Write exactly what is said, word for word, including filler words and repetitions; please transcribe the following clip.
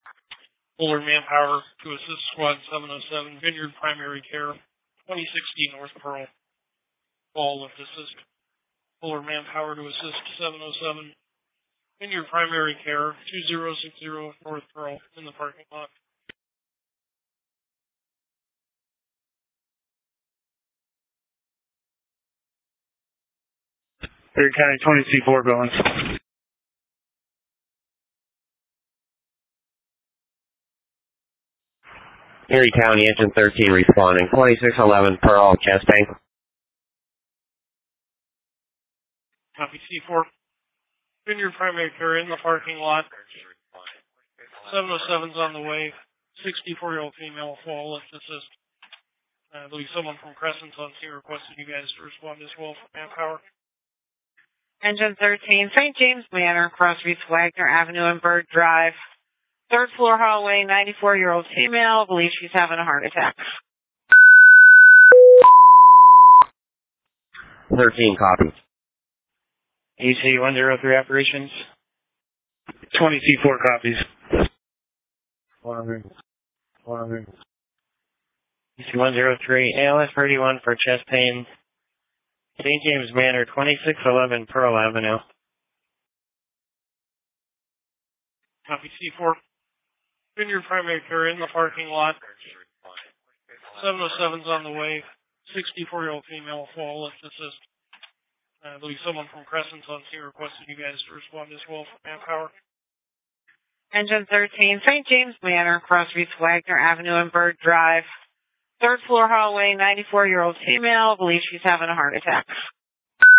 Fuller Manpower to assist Squad seven oh seven, Vineyard Primary Care, twenty sixty North Pearl. Fall lift assist. Fuller Manpower to assist seven oh seven, Vineyard Primary Care, two zero six zero North Pearl in the parking lot. Third County twenty C four Billings. Erie County Engine thirteen responding, twenty-six eleven Pearl, chest tank. Copy C four. Vineyard Primary Care in the parking lot. seven oh seven's on the way. sixty-four-year-old female fall lift assist. I believe someone from Crescent's on scene requested you guys to respond as well for Manpower. Engine thirteen, Saint James Manor, Crossreach Wagner Avenue and Bird Drive. Third floor hallway, ninety-four-year-old female, believes she's having a heart attack. thirteen copies. E C one zero three operations. twenty C four copies. one hundred. one hundred. E C one zero three, A L S thirty-one for chest pain. Saint James Manor, twenty-six eleven Pearl Avenue. Copy C four. Vineyard Primary Care in the parking lot. seven oh seven's on the way. sixty-four-year-old female fall lift assist. I believe someone from Crescent's on scene requested you guys to respond as well for Manpower. Engine thirteen, Saint James Manor, Crossreach Wagner Avenue and Bird Drive. Third floor hallway, ninety-four-year-old female, believes she's having a heart attack.